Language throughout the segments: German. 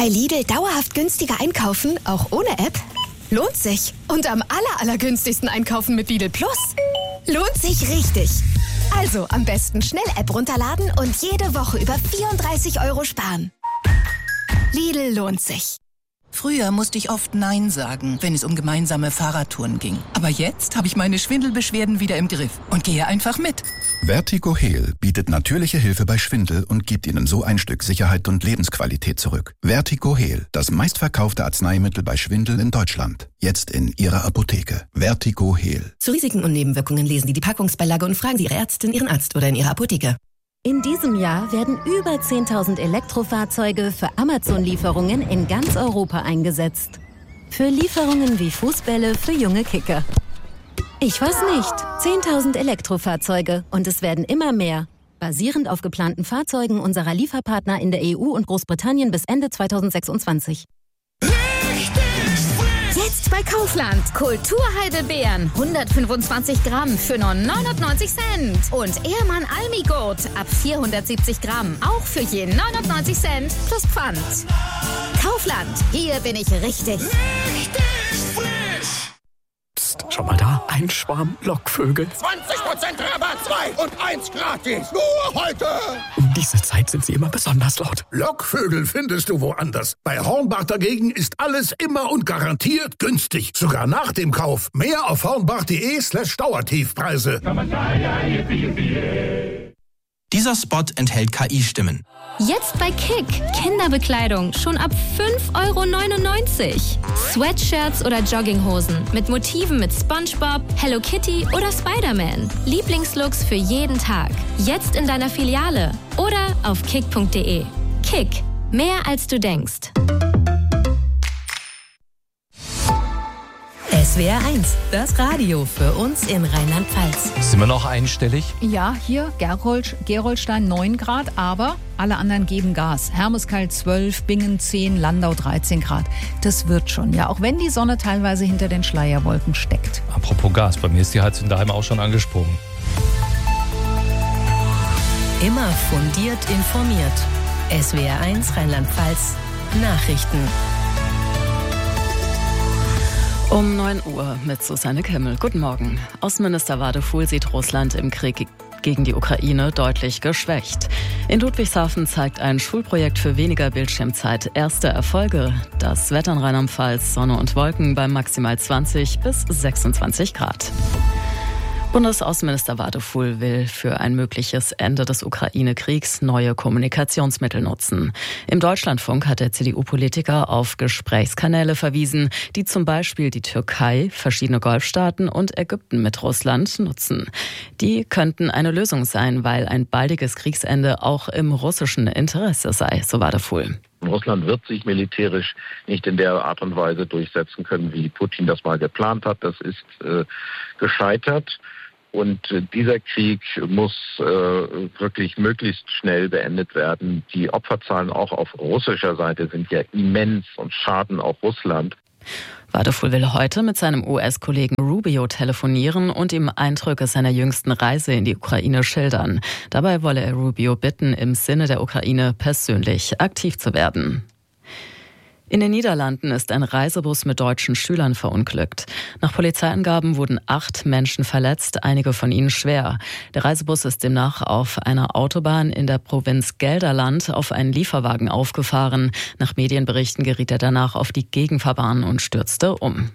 Bei Lidl dauerhaft günstiger einkaufen, auch ohne App? Lohnt sich. Und am allergünstigsten einkaufen mit Lidl Plus? Lohnt sich richtig. Also am besten schnell App runterladen und jede Woche über 34 € sparen. Lidl lohnt sich. Früher musste ich oft Nein sagen, wenn es um gemeinsame Fahrradtouren ging. Aber jetzt habe ich meine Schwindelbeschwerden wieder im Griff und gehe einfach mit. Vertigo Heal bietet natürliche Hilfe bei Schwindel und gibt Ihnen so ein Stück Sicherheit und Lebensqualität zurück. Vertigo Heal, das meistverkaufte Arzneimittel bei Schwindel in Deutschland. Jetzt in Ihrer Apotheke. Vertigo Heal. Zu Risiken und Nebenwirkungen lesen Sie die Packungsbeilage und fragen Sie Ihre Ärztin, Ihren Arzt oder in Ihrer Apotheke. In diesem Jahr werden über 10.000 Elektrofahrzeuge für Amazon-Lieferungen in ganz Europa eingesetzt. Für Lieferungen wie Fußbälle für junge Kicker. Ich weiß nicht. 10.000 Elektrofahrzeuge und es werden immer mehr. Basierend auf geplanten Fahrzeugen unserer Lieferpartner in der EU und Großbritannien bis Ende 2026. Jetzt bei Kaufland. Kulturheidelbeeren. 125 Gramm für nur 99 Cent. Und Ehrmann Almigurt ab 470 Gramm. Auch für je 99 Cent plus Pfand. Kaufland. Hier bin ich richtig. Richtig frisch. Psst, schau mal da. Ein Schwarm Lockvögel. 20% Rabatt, 2 und 1 gratis. Nur heute. Um diese Zeit sind sie immer besonders laut. Lockvögel findest du woanders. Bei Hornbach dagegen ist alles immer und garantiert günstig. Sogar nach dem Kauf. Mehr auf hornbach.de/Dauertiefpreise. Dieser Spot enthält KI-Stimmen. Jetzt bei Kick. Kinderbekleidung schon ab 5,99 €. Sweatshirts oder Jogginghosen mit Motiven mit SpongeBob, Hello Kitty oder Spider-Man. Lieblingslooks für jeden Tag. Jetzt in deiner Filiale oder auf kick.de. Kick. Mehr als du denkst. SWR 1, das Radio für uns in Rheinland-Pfalz. Sind wir noch einstellig? Ja, hier Gerolstein 9 Grad, aber alle anderen geben Gas. Hermeskeil 12, Bingen 10, Landau 13 Grad. Das wird schon, ja, auch wenn die Sonne teilweise hinter den Schleierwolken steckt. Apropos Gas, bei mir ist die Heizung daheim auch schon angesprungen. Immer fundiert informiert. SWR 1 Rheinland-Pfalz Nachrichten. Um 9 Uhr mit Susanne Kemmel. Guten Morgen. Außenminister Wadefuhl sieht Russland im Krieg gegen die Ukraine deutlich geschwächt. In Ludwigshafen zeigt ein Schulprojekt für weniger Bildschirmzeit erste Erfolge. Das Wetter in Rheinland-Pfalz, Sonne und Wolken bei maximal 20 bis 26 Grad. Bundesaußenminister Wadefuhl will für ein mögliches Ende des Ukraine-Kriegs neue Kommunikationsmittel nutzen. Im Deutschlandfunk hat der CDU-Politiker auf Gesprächskanäle verwiesen, die zum Beispiel die Türkei, verschiedene Golfstaaten und Ägypten mit Russland nutzen. Die könnten eine Lösung sein, weil ein baldiges Kriegsende auch im russischen Interesse sei, so Wadefuhl. Russland wird sich militärisch nicht in der Art und Weise durchsetzen können, wie Putin das mal geplant hat. Das ist gescheitert. Und dieser Krieg muss wirklich möglichst schnell beendet werden. Die Opferzahlen auch auf russischer Seite sind ja immens und schaden auch Russland. Wadefuhl will heute mit seinem US-Kollegen Rubio telefonieren und ihm Eindrücke seiner jüngsten Reise in die Ukraine schildern. Dabei wolle er Rubio bitten, im Sinne der Ukraine persönlich aktiv zu werden. In den Niederlanden ist ein Reisebus mit deutschen Schülern verunglückt. Nach Polizeiangaben wurden 8 Menschen verletzt, einige von ihnen schwer. Der Reisebus ist demnach auf einer Autobahn in der Provinz Gelderland auf einen Lieferwagen aufgefahren. Nach Medienberichten geriet er danach auf die Gegenfahrbahn und stürzte um.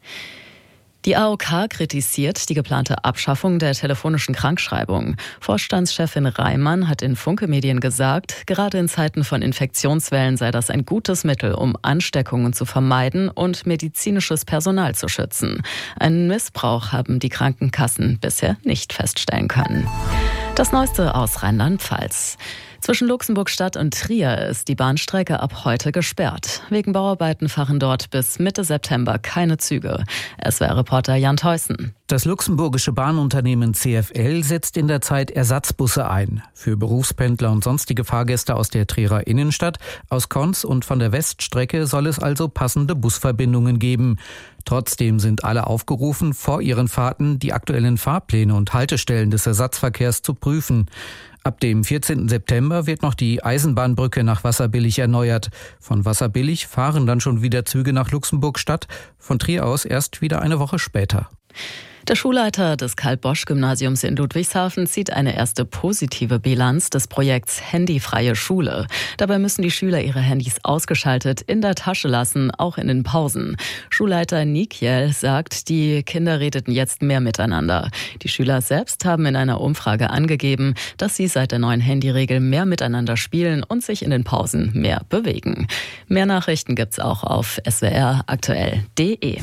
Die AOK kritisiert die geplante Abschaffung der telefonischen Krankschreibung. Vorstandschefin Reimann hat in Funke Medien gesagt, gerade in Zeiten von Infektionswellen sei das ein gutes Mittel, um Ansteckungen zu vermeiden und medizinisches Personal zu schützen. Einen Missbrauch haben die Krankenkassen bisher nicht feststellen können. Das Neueste aus Rheinland-Pfalz. Zwischen Luxemburg-Stadt und Trier ist die Bahnstrecke ab heute gesperrt. Wegen Bauarbeiten fahren dort bis Mitte September keine Züge. SWR-Reporter Jan Theussen. Das luxemburgische Bahnunternehmen CFL setzt in der Zeit Ersatzbusse ein. Für Berufspendler und sonstige Fahrgäste aus der Trierer Innenstadt, aus Konz und von der Weststrecke soll es also passende Busverbindungen geben. Trotzdem sind alle aufgerufen, vor ihren Fahrten die aktuellen Fahrpläne und Haltestellen des Ersatzverkehrs zu prüfen. Ab dem 14. September wird noch die Eisenbahnbrücke nach Wasserbillig erneuert. Von Wasserbillig fahren dann schon wieder Züge nach Luxemburg-Stadt, von Trier aus erst wieder eine Woche später. Der Schulleiter des Karl-Bosch-Gymnasiums in Ludwigshafen zieht eine erste positive Bilanz des Projekts Handyfreie Schule. Dabei müssen die Schüler ihre Handys ausgeschaltet in der Tasche lassen, auch in den Pausen. Schulleiter Nikiel sagt, die Kinder redeten jetzt mehr miteinander. Die Schüler selbst haben in einer Umfrage angegeben, dass sie seit der neuen Handyregel mehr miteinander spielen und sich in den Pausen mehr bewegen. Mehr Nachrichten gibt's auch auf swraktuell.de.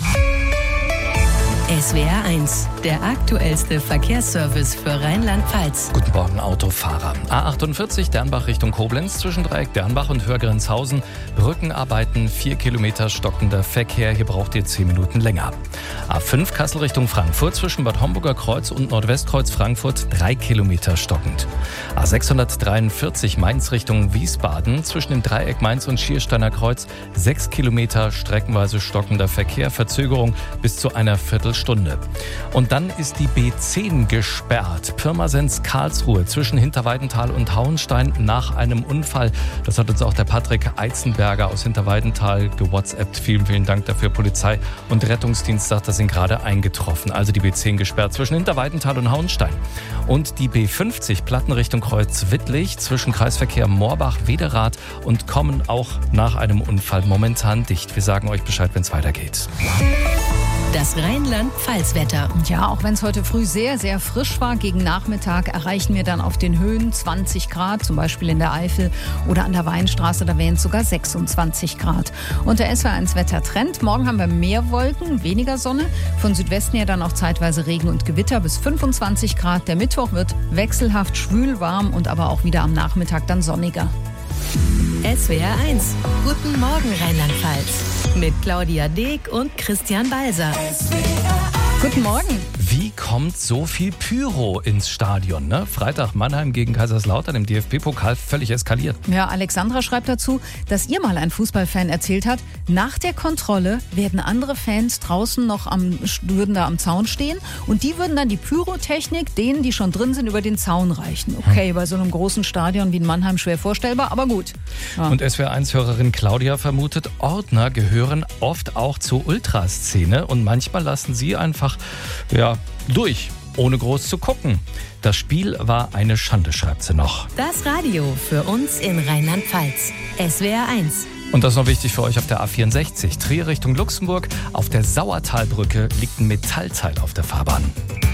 SWR 1, der aktuellste Verkehrsservice für Rheinland-Pfalz. Guten Morgen, Autofahrer. A48 Dernbach Richtung Koblenz, Zwischendreieck Dernbach und Hörgrenzhausen. Brückenarbeiten, 4 Kilometer stockender Verkehr. Hier braucht ihr 10 Minuten länger. A5 Kassel Richtung Frankfurt, zwischen Bad Homburger Kreuz und Nordwestkreuz Frankfurt, 3 Kilometer stockend. A643 Mainz Richtung Wiesbaden, zwischen dem Dreieck Mainz und Schiersteiner Kreuz, 6 Kilometer streckenweise stockender Verkehr. Verzögerung bis zu einer Viertelstunde. Und dann ist die B10 gesperrt. Pirmasens Karlsruhe zwischen Hinterweidenthal und Hauenstein nach einem Unfall. Das hat uns auch der Patrick Eizenberger aus Hinterweidenthal gewhatsappt. Vielen, vielen Dank dafür. Polizei und Rettungsdienst sagt, das sind gerade eingetroffen. Also die B10 gesperrt zwischen Hinterweidenthal und Hauenstein. Und die B50 Platten Richtung Kreuzwittlich zwischen Kreisverkehr Moorbach-Wederath und Kommen auch nach einem Unfall momentan dicht. Wir sagen euch Bescheid, wenn es weitergeht. Das Rheinland-Pfalz-Wetter. Ja, auch wenn es heute früh sehr, sehr frisch war, gegen Nachmittag erreichen wir dann auf den Höhen 20 Grad, zum Beispiel in der Eifel oder an der Weinstraße, da wären es sogar 26 Grad. Und der SWR1-Wettertrend, morgen haben wir mehr Wolken, weniger Sonne, von Südwesten her dann auch zeitweise Regen und Gewitter bis 25 Grad. Der Mittwoch wird wechselhaft schwül, warm und aber auch wieder am Nachmittag dann sonniger. SWR 1, guten Morgen Rheinland-Pfalz. Mit Claudia Deek und Christian Balser. Guten Morgen. Wie kommt so viel Pyro ins Stadion? Ne? Freitag Mannheim gegen Kaiserslautern im DFB-Pokal völlig eskaliert. Ja, Alexandra schreibt dazu, dass ihr mal ein Fußballfan erzählt hat, nach der Kontrolle werden andere Fans draußen noch würden da am Zaun stehen und die würden dann die Pyrotechnik denen, die schon drin sind, über den Zaun reichen. Okay, bei so einem großen Stadion wie in Mannheim schwer vorstellbar, aber gut. Ja. Und SWR1-Hörerin Claudia vermutet, Ordner gehören oft auch zur Ultraszene und manchmal lassen sie einfach durch, ohne groß zu gucken. Das Spiel war eine Schande, schreibt sie noch. Das Radio für uns in Rheinland-Pfalz. SWR 1. Und das ist noch wichtig für euch auf der A64. Trier Richtung Luxemburg. Auf der Sauertalbrücke liegt ein Metallteil auf der Fahrbahn.